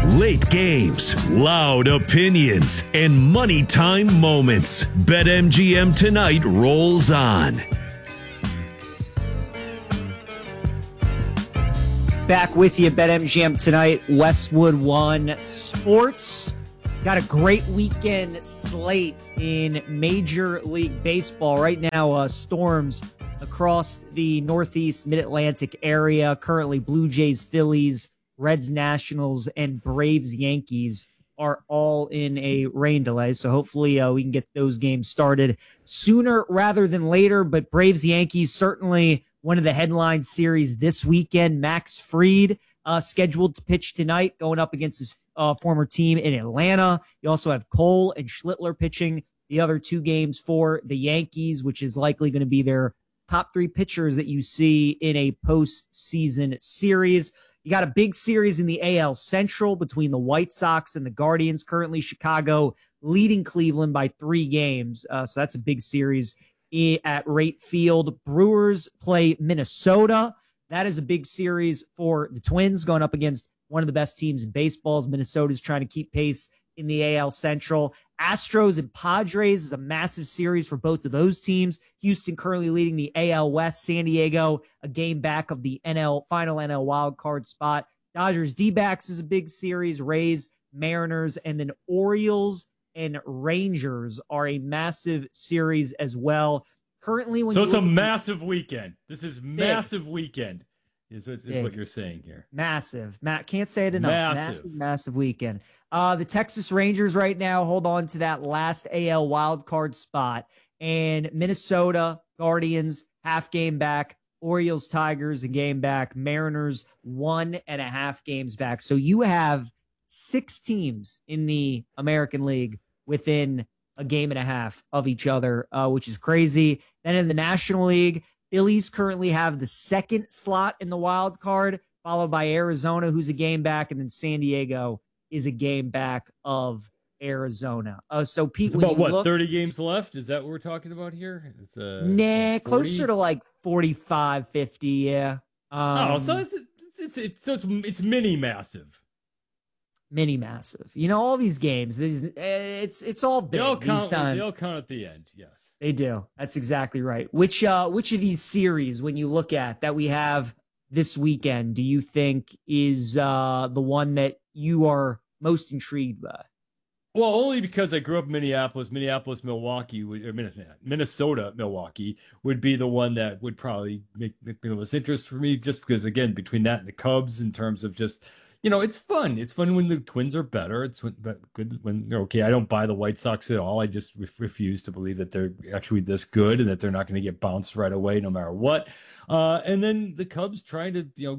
Late games, loud opinions, and money time moments. BetMGM Tonight rolls on. Back with you, BetMGM Tonight, Westwood One Sports. Got a great weekend slate in Major League Baseball. Right now, storms across the Northeast Mid-Atlantic area. Currently, Blue Jays, Phillies, Reds, Nationals, and Braves, Yankees are all in a rain delay. So hopefully we can get those games started sooner rather than later. But Braves, Yankees, certainly one of the headline series this weekend. Max Fried scheduled to pitch tonight, going up against his former team in Atlanta. You also have Cole and Schlittler pitching the other two games for the Yankees, which is likely going to be their top three pitchers that you see in a postseason series. You got a big series in the AL Central between the White Sox and the Guardians. Currently, Chicago leading Cleveland by 3 games. So that's a big series at Rate Field. Brewers play Minnesota. That is a big series for the Twins going up against one of the best teams in baseball. As Minnesota's trying to keep pace in the AL Central. Astros and Padres is a massive series for both of those teams. Houston currently leading the AL West. San Diego, a game back of the final NL wildcard spot. Dodgers D-backs is a big series. Rays, Mariners, and then Orioles and Rangers are a massive series as well. Currently, so it's a massive weekend. This is massive weekend. Is what you're saying here. Massive. Matt, can't say it enough. Massive weekend. The Texas Rangers right now hold on to that last AL wildcard spot. And Minnesota, Guardians, half game back. Orioles, Tigers, a game back. Mariners, 1.5 games back. So you have 6 teams in the American League within a game and a half of each other, which is crazy. Then in the National League, Phillies currently have the second slot in the wild card, followed by Arizona, who's a game back, and then San Diego is a game back of Arizona. So, Pete, it's about 30 games left? Is that what we're talking about here? It's closer to like 45, 50, yeah. So it's mini massive. Mini massive. You know, all these games, it's all big. They'll count at the end, yes. They do. That's exactly right. Which of these series, when you look at that we have this weekend, do you think is the one that you are most intrigued by? Well, only because I grew up in Minneapolis, Milwaukee, Minnesota, Milwaukee would be the one that would probably make the most interest for me, just because, again, between that and the Cubs, in terms of just, it's fun. It's fun when the Twins are better. It's good when I don't buy the White Sox at all. I just refuse to believe that they're actually this good and that they're not going to get bounced right away no matter what. And then the Cubs trying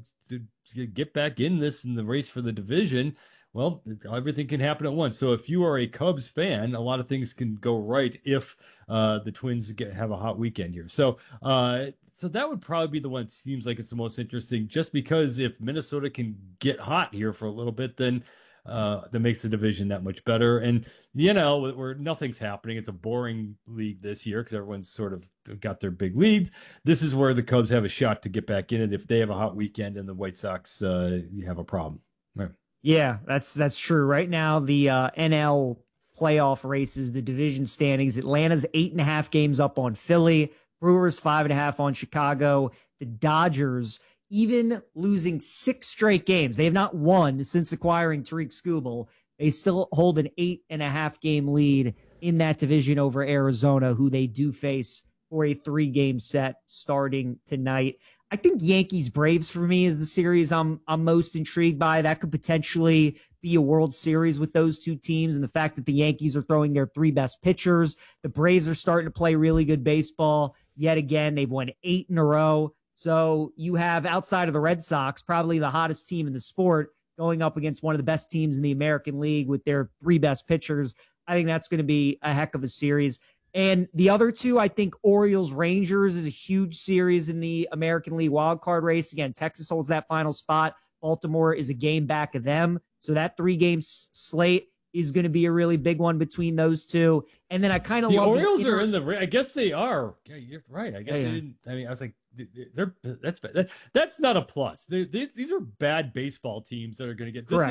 to get back in the race for the division. Well, everything can happen at once. So if you are a Cubs fan, a lot of things can go right if the Twins have a hot weekend here. So that would probably be the one that seems like it's the most interesting, just because if Minnesota can get hot here for a little bit, then that makes the division that much better. And the NL, where nothing's happening, it's a boring league this year because everyone's sort of got their big leads. This is where the Cubs have a shot to get back in it if they have a hot weekend and the White Sox have a problem. Right. Yeah, that's true. Right now, the NL playoff races, the division standings, Atlanta's 8.5 games up on Philly. Brewers 5.5 on Chicago. The Dodgers, even losing 6 straight games, they have not won since acquiring Tariq Skubal. They still hold an 8.5 game lead in that division over Arizona, who they do face for a 3-game set starting tonight. I think Yankees Braves for me is the series I'm most intrigued by. That could potentially be a World Series with those two teams, and the fact that the Yankees are throwing their 3 best pitchers. The Braves are starting to play really good baseball. Yet again, they've won 8 in a row. So you have, outside of the Red Sox, probably the hottest team in the sport going up against one of the best teams in the American League with their 3 best pitchers. I think that's going to be a heck of a series. And the other two, I think Orioles Rangers is a huge series in the American League wildcard race. Again, Texas holds that final spot. Baltimore is a game back of them. So that 3-game slate is going to be a really big one between those two. And then I kind of love the Orioles are in the. I guess they are. Yeah, you're right. I guess they didn't. I mean, I was like, that's not a plus. These are bad baseball teams that are going to get. This Correct. is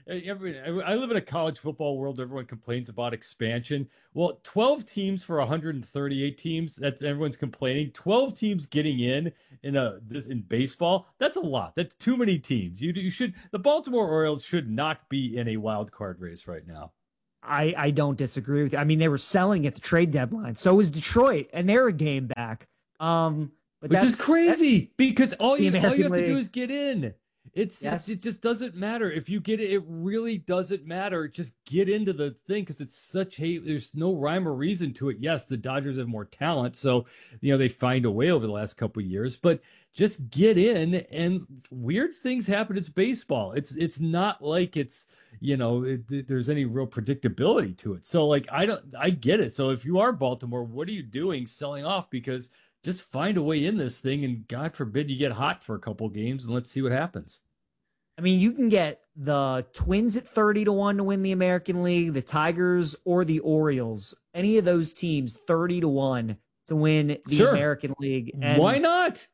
I live in a college football world. Everyone complains about expansion. Well, 12 teams for 138 teams. That's everyone's complaining. 12 teams getting in baseball. That's a lot. That's too many teams. You should the Baltimore Orioles should not be in a wild card race right now. I don't disagree with you. I mean, they were selling at the trade deadline. So was Detroit, and they're a game back. But which is crazy because all you have to do is get in. It just doesn't matter if you get it. It really doesn't matter. Just get into the thing because it's there's no rhyme or reason to it. Yes, the Dodgers have more talent, so they find a way over the last couple of years. But just get in, and weird things happen. It's baseball. It's not like it's there's any real predictability to it. So I get it. So if you are Baltimore, what are you doing selling off? Because just find a way in this thing, and God forbid you get hot for a couple games, and let's see what happens. I mean, you can get the Twins at 30-1 to win the American League, the Tigers or the Orioles. Any of those teams 30-1 to win the American League. And, why not?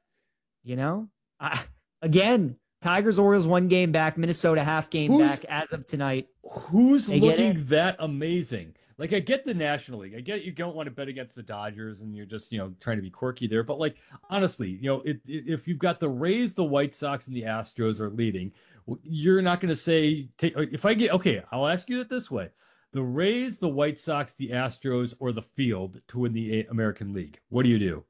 Again, Tigers, Orioles 1 game back, Minnesota half game back as of tonight. Who's looking that amazing? I get the National League. I get you don't want to bet against the Dodgers and you're just, trying to be quirky there. But honestly, if you've got the Rays, the White Sox, and the Astros are leading, you're not going to say, I'll ask you it this way. The Rays, the White Sox, the Astros, or the field to win the American League. What do you do?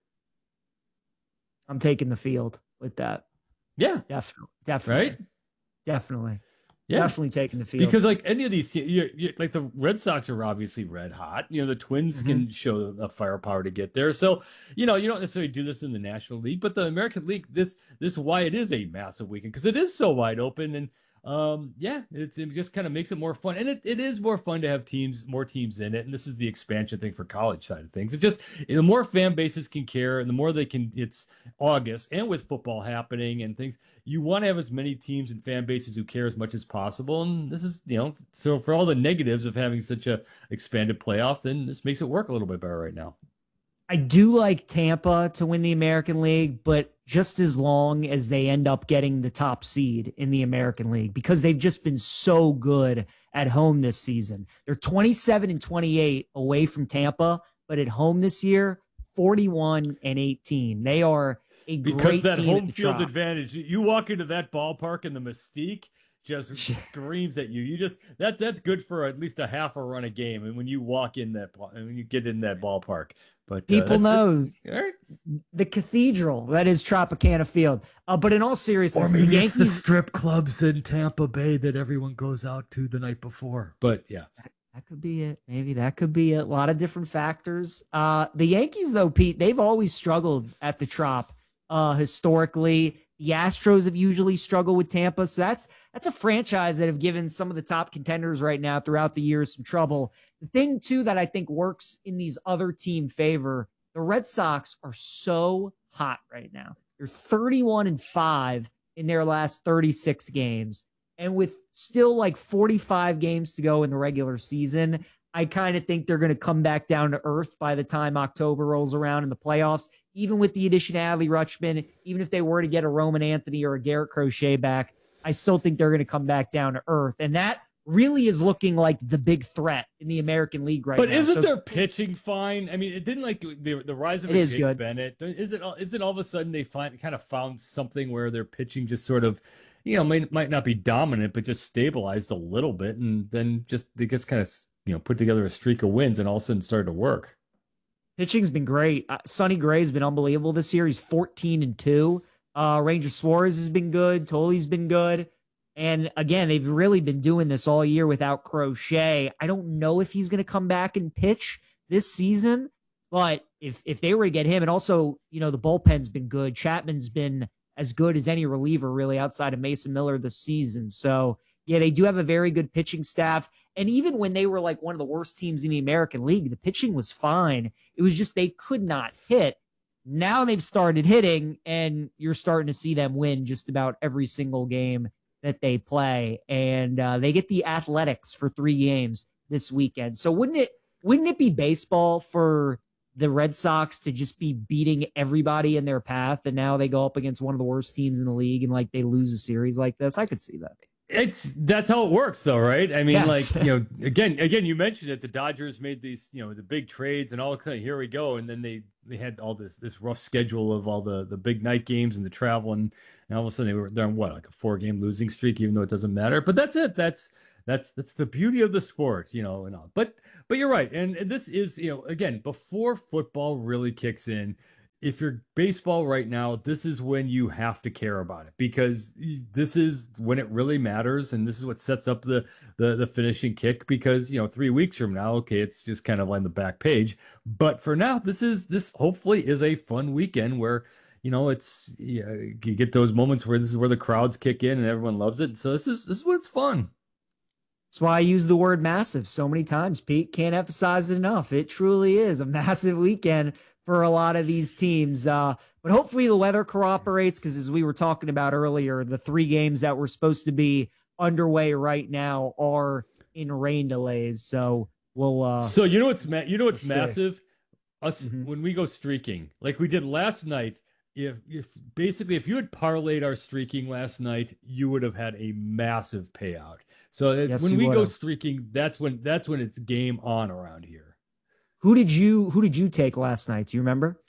I'm taking the field with that. Yeah. Definitely. Right? Definitely. Yeah. Definitely taking the field. Because any of these teams, the Red Sox are obviously red hot. The Twins can show the firepower to get there. So, you don't necessarily do this in the National League, but the American League, this is why it is a massive weekend because it is so wide open. And it just kind of makes it more fun. And it is more fun to have more teams in it. And this is the expansion thing for college side of things. It just, the more fan bases can care and the more they can, it's August and with football happening and things, you want to have as many teams and fan bases who care as much as possible. And this is, so for all the negatives of having such a expanded playoff, then this makes it work a little bit better right now. I do like Tampa to win the American League, but just as long as they end up getting the top seed in the American League because they've just been so good at home this season. They're 27-28 away from Tampa, but at home this year, 41-18. They are a great team. Because that home field advantage, you walk into that ballpark and the mystique just screams at you. That's good for at least a half a run a game. And when you walk in when you get in that ballpark. But people know the cathedral that is Tropicana Field. But in all seriousness, or maybe the Yankees, it's the strip clubs in Tampa Bay that everyone goes out to the night before. But yeah, that could be it. Maybe that could be it. A lot of different factors. The Yankees, though, Pete, they've always struggled at the Trop historically. The Astros have usually struggled with Tampa. So that's a franchise that have given some of the top contenders right now throughout the years some trouble. The thing, too, that I think works in these other team favor, the Red Sox are so hot right now. They're 31-5 in their last 36 games. And with still 45 games to go in the regular season, I kind of think they're going to come back down to earth by the time October rolls around in the playoffs. Even with the addition of Adley Rutschman, even if they were to get a Roman Anthony or a Garrett Crochet back, I still think they're going to come back down to earth. And that really is looking like the big threat in the American League right now. But isn't their pitching fine? I mean, it didn't the rise of Jake Bennett. Is it all of a sudden they kind of found something where their pitching just sort of, might not be dominant, but just stabilized a little bit, and then they just kind of put together a streak of wins and all of a sudden started to work. Pitching's been great. Sonny Gray's been unbelievable this year. He's 14-2. Ranger Suarez has been good. Tolley's been good. And again, they've really been doing this all year without Crochet. I don't know if he's going to come back and pitch this season, but if they were to get him, and also, the bullpen's been good. Chapman's been as good as any reliever really outside of Mason Miller this season. So yeah, they do have a very good pitching staff. And even when they were one of the worst teams in the American League, the pitching was fine. It was just they could not hit. Now they've started hitting, and you're starting to see them win just about every single game that they play. And they get the Athletics for 3 games this weekend. So wouldn't it be baseball for the Red Sox to just be beating everybody in their path, and now they go up against one of the worst teams in the league and they lose a series like this? I could see that. That's how it works, though, right? I mean, Yes. like, again, you mentioned it. The Dodgers made these, the big trades, and all of a sudden, here we go. And then they had all this rough schedule of all the big night games and the travel, and all of a sudden they're on what, like a 4-game losing streak, even though it doesn't matter. But that's it. That's the beauty of the sport, and all. But you're right, and this is, again, before football really kicks in. If you're baseball right now, this is when you have to care about it, because this is when it really matters, and this is what sets up the finishing kick. Because 3 weeks from now, okay, it's just kind of on the back page, but for now, this hopefully is a fun weekend where it's you get those moments where this is where the crowds kick in and everyone loves it. So this is what it's fun. That's why I use the word massive so many times, Pete. Can't emphasize it enough. It truly is a massive weekend for a lot of these teams. But hopefully the weather cooperates, because as we were talking about earlier, the 3 games that were supposed to be underway right now are in rain delays. So we'll so what's massive? Us when we go streaking, like we did last night. If you had parlayed our streaking last night, you would have had a massive payout. So when we go streaking, that's when it's game on around here. Who did you take last night? Do you remember?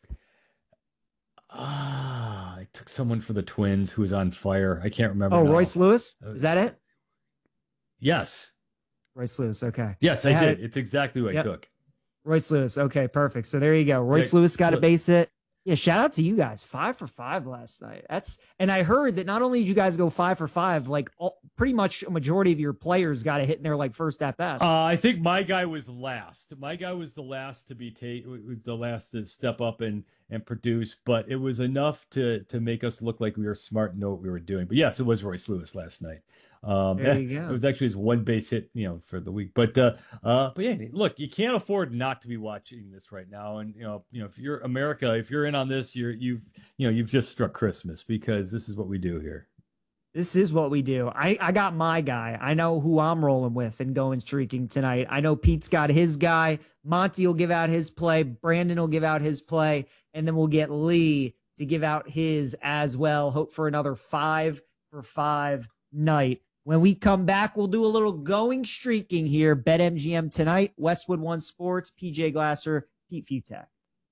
I took someone for the Twins who was on fire. I can't remember. Oh, now. Royce Lewis? Is that it? Yes. Royce Lewis. Okay. Yes, I did. It's exactly what I took. Royce Lewis. Okay, perfect. So there you go. Royce Lewis got to base it. Yeah, shout out to you guys. 5 for 5 last night. And I heard that not only did you guys go 5 for 5, like pretty much a majority of your players got a hit in their first at bats. I think my guy was last. My guy was the last to be the last to step up and produce, but it was enough to make us look like we were smart and know what we were doing. But yes, it was Royce Lewis last night. There you go. It was actually his 1 base hit, for the week. But yeah, look, you can't afford not to be watching this right now. And if you're America, if you're in on this, you've just struck Christmas, because this is what we do here. This is what we do. I got my guy. I know who I'm rolling with and going streaking tonight. I know Pete's got his guy. Monty will give out his play. Brandon will give out his play. And then we'll get Lee to give out his as well. Hope for another 5 for 5 night. When we come back, we'll do a little going streaking here. BetMGM tonight. Westwood One Sports. PJ Glasser. Pete Futak.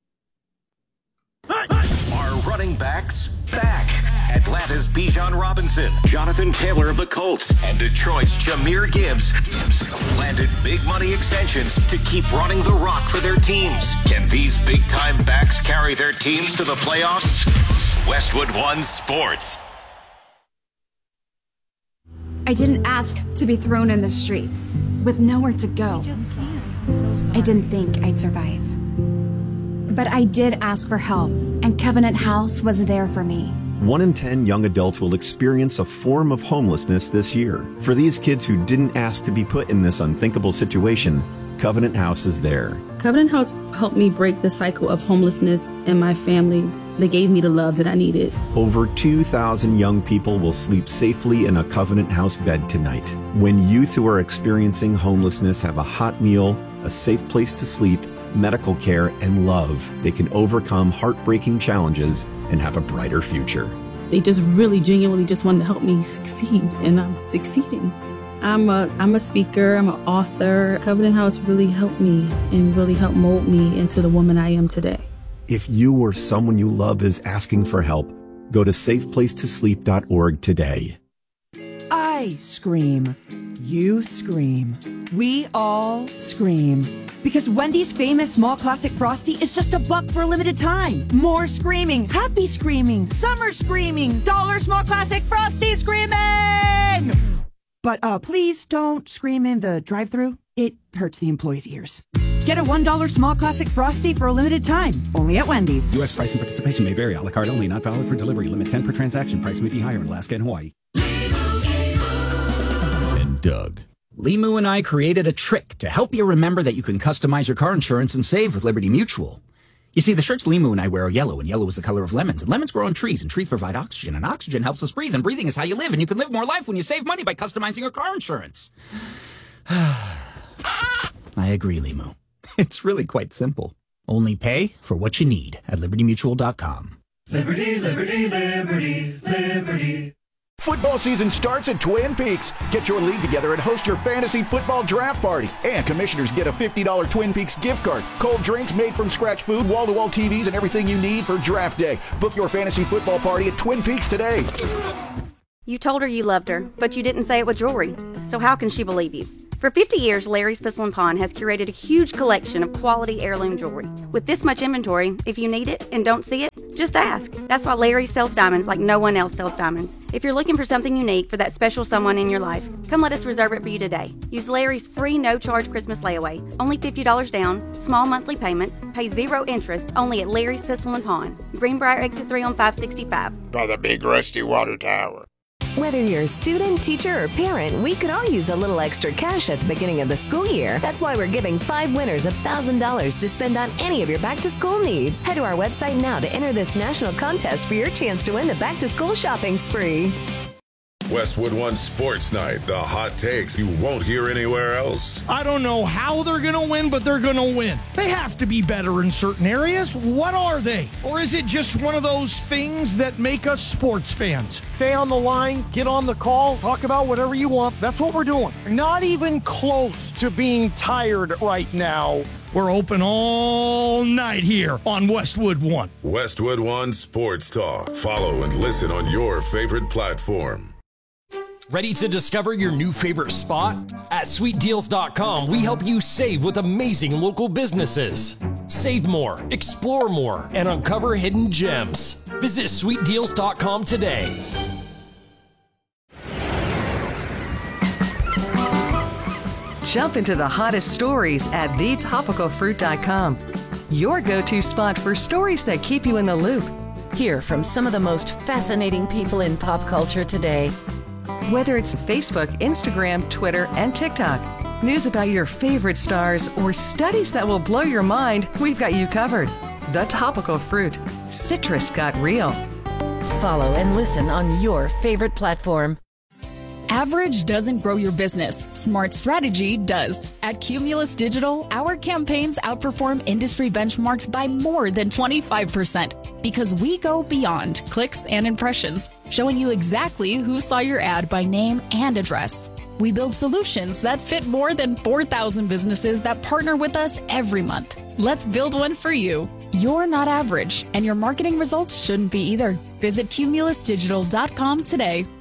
Our running backs back. Atlanta's Bijan Robinson, Jonathan Taylor of the Colts, and Detroit's Jahmyr Gibbs landed big money extensions to keep running the rock for their teams. Can these big-time backs carry their teams to the playoffs? Westwood One Sports. I didn't ask to be thrown in the streets with nowhere to go. I didn't think I'd survive. But I did ask for help, and Covenant House was there for me. 1 in 10 young adults will experience a form of homelessness this year. For these kids who didn't ask to be put in this unthinkable situation, Covenant House is there. Covenant House helped me break the cycle of homelessness in my family. They gave me the love that I needed. Over 2,000 young people will sleep safely in a Covenant House bed tonight. When youth who are experiencing homelessness have a hot meal, a safe place to sleep, medical care, and love, they can overcome heartbreaking challenges and have a brighter future. They just really genuinely just wanted to help me succeed, and I'm succeeding. I'm a speaker, I'm an author. Covenant House really helped me and really helped mold me into the woman I am today. If you or someone you love is asking for help, go to safeplacetosleep.org today. I scream. You scream. We all scream. Because Wendy's famous small classic Frosty is just $1 for a limited time. More screaming, happy screaming, summer screaming, dollar small classic Frosty screaming! But please don't scream in the drive-thru. It hurts the employees' ears. Get a $1 small classic Frosty for a limited time, only at Wendy's. U.S. price and participation may vary. A la carte only, not valid for delivery. Limit 10 per transaction. Price may be higher in Alaska and Hawaii. And Doug. Limu and I created a trick to help you remember that you can customize your car insurance and save with Liberty Mutual. You see, the shirts Limu and I wear are yellow, and yellow is the color of lemons, and lemons grow on trees, and trees provide oxygen, and oxygen helps us breathe, and breathing is how you live, and you can live more life when you save money by customizing your car insurance. I agree, Limu. It's really quite simple. Only pay for what you need at LibertyMutual.com. Liberty, liberty, liberty, liberty. Football season starts at Twin Peaks. Get your league together and host your fantasy football draft party. And commissioners get a $50 Twin Peaks gift card. Cold drinks, made from scratch food, wall-to-wall TVs, and everything you need for draft day. Book your fantasy football party at Twin Peaks today. You told her you loved her, but you didn't say it with jewelry. So how can she believe you? For 50 years, Larry's Pistol and Pawn has curated a huge collection of quality heirloom jewelry. With this much inventory, if you need it and don't see it, just ask. That's why Larry sells diamonds like no one else sells diamonds. If you're looking for something unique for that special someone in your life, come let us reserve it for you today. Use Larry's free no-charge Christmas layaway. Only $50 down, small monthly payments, pay 0 interest, only at Larry's Pistol and Pawn. Greenbrier Exit 3 on 565. By the big rusty water tower. Whether you're a student, teacher, or parent, we could all use a little extra cash at the beginning of the school year. That's why we're giving 5 winners $1,000 to spend on any of your back-to-school needs. Head to our website now to enter this national contest for your chance to win the back-to-school shopping spree. Westwood One Sports Night, the hot takes you won't hear anywhere else. I don't know how they're going to win, but they're going to win. They have to be better in certain areas. What are they? Or is it just one of those things that make us sports fans? Stay on the line, get on the call, talk about whatever you want. That's what we're doing. Not even close to being tired right now. We're open all night here on Westwood One. Westwood One Sports Talk. Follow and listen on your favorite platform. Ready to discover your new favorite spot? At SweetDeals.com, we help you save with amazing local businesses. Save more, explore more, and uncover hidden gems. Visit SweetDeals.com today. Jump into the hottest stories at TheTopicalFruit.com. Your go-to spot for stories that keep you in the loop. Hear from some of the most fascinating people in pop culture today. Whether it's Facebook, Instagram, Twitter, and TikTok, news about your favorite stars, or studies that will blow your mind, we've got you covered. The Topical Fruit. Citrus got real. Follow and listen on your favorite platform. Average doesn't grow your business. Smart strategy does. At Cumulus Digital, our campaigns outperform industry benchmarks by more than 25% because we go beyond clicks and impressions, showing you exactly who saw your ad by name and address. We build solutions that fit more than 4,000 businesses that partner with us every month. Let's build one for you. You're not average, and your marketing results shouldn't be either. Visit cumulusdigital.com today.